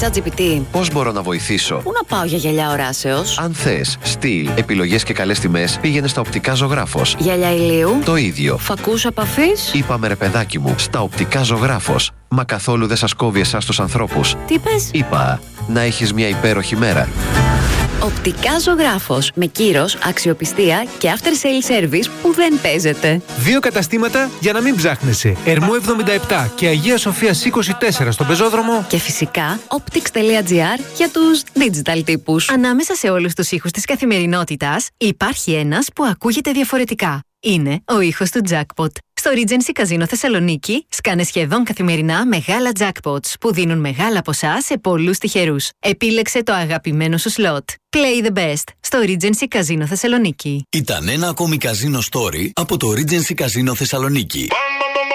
ChatGPT. Πώς μπορώ να βοηθήσω? Πού να πάω για γυαλιά οράσεως? Αν θες στυλ, επιλογές και καλές τιμές, πήγαινε στα Οπτικά Ζωγράφος. Γυαλιά ηλίου. Το ίδιο. Φακούς επαφής. Είπαμε ρε παιδάκι μου, στα Οπτικά Ζωγράφος. Μα καθόλου δεν σας κόβει εσάς τους ανθρώπους. Τι είπες? Είπα, να έχεις μια υπέροχη μέρα. Οπτικά Ζωγράφος. Με κύρος, αξιοπιστία και after sale service που δεν παίζεται. 2 καταστήματα για να μην ψάχνεσαι. Ερμού 77 και Αγία Σοφίας 24 στον Πεζόδρομο. Και φυσικά optics.gr για τους digital τύπους. Ανάμεσα σε όλους τους ήχους της καθημερινότητας υπάρχει ένας που ακούγεται διαφορετικά. Είναι ο ήχος του Jackpot. Στο Regency Casino Θεσσαλονίκη σκάνε σχεδόν καθημερινά μεγάλα jackpots που δίνουν μεγάλα ποσά σε πολλούς τυχερούς. Επίλεξε το αγαπημένο σου σλότ. Play the best στο Regency Casino Θεσσαλονίκη. Ήταν ένα ακόμη καζίνο story από το Regency Casino Θεσσαλονίκη.